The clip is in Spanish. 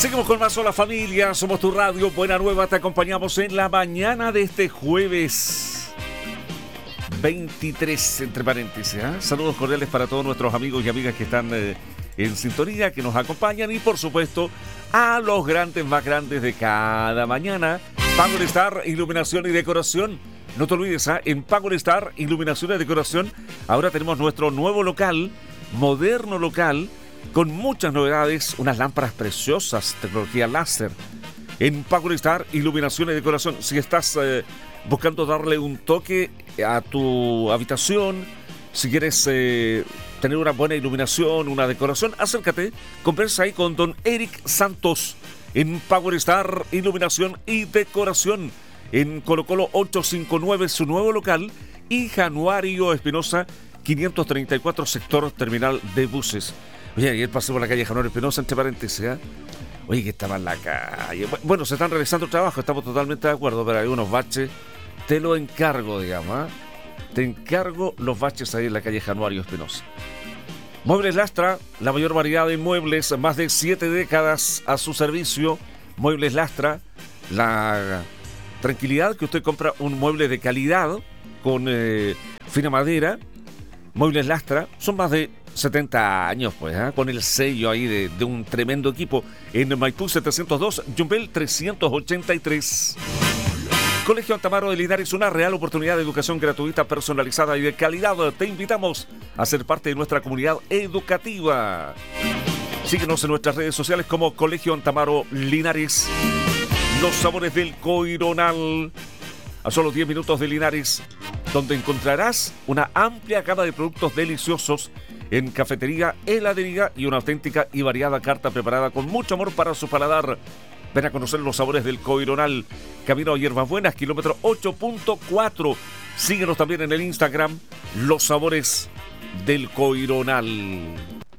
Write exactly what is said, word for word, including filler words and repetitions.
Seguimos con más Hola Familia, somos tu radio, Buena Nueva, te acompañamos en la mañana de este jueves veintitrés, entre paréntesis. ¿eh? Saludos cordiales para todos nuestros amigos y amigas que están eh, en sintonía, que nos acompañan y por supuesto a los grandes más grandes de cada mañana. Pago Star, Iluminación y Decoración. No te olvides, ¿eh? en Pago Star, Iluminación y Decoración, ahora tenemos nuestro nuevo local, moderno local, con muchas novedades, unas lámparas preciosas, tecnología láser. En Pago Star, Iluminación y Decoración, si estás eh, buscando darle un toque a tu habitación, si quieres eh, tener una buena iluminación, una decoración, acércate, conversa ahí con don Eric Santos en Power Star, Iluminación y Decoración. En Colo Colo ochocientos cincuenta y nueve, su nuevo local, y Januario Espinosa, quinientos treinta y cuatro, sector terminal de buses. Oye, ayer pasé por la calle Januario Espinosa, entre paréntesis, ¿eh? Oye, que estaba en la calle. Bueno, se están realizando trabajos, estamos totalmente de acuerdo, pero hay unos baches, te lo encargo, digamos, ¿eh? Te encargo los baches ahí en la calle Januario Espinosa. Muebles Lastra, la mayor variedad de muebles, más de siete décadas a su servicio. Muebles Lastra, la tranquilidad que usted compra un mueble de calidad con eh, fina madera. Muebles Lastra, son más de setenta años, pues, ¿eh? con el sello ahí de, de un tremendo equipo. En Maipú setecientos dos, Yumbel trescientos ochenta y tres. Colegio Antamaro de Linares, una real oportunidad de educación gratuita, personalizada y de calidad. Te invitamos a ser parte de nuestra comunidad educativa. Síguenos en nuestras redes sociales como Colegio Antamaro Linares. Los sabores del Coironal, a solo diez minutos de Linares, donde encontrarás una amplia gama de productos deliciosos en cafetería, heladería y una auténtica y variada carta preparada con mucho amor para su paladar. Ven a conocer los sabores del Coironal. Camino a Hierbas Buenas, kilómetro ocho punto cuatro. Síguenos también en el Instagram, Los Sabores del Coironal.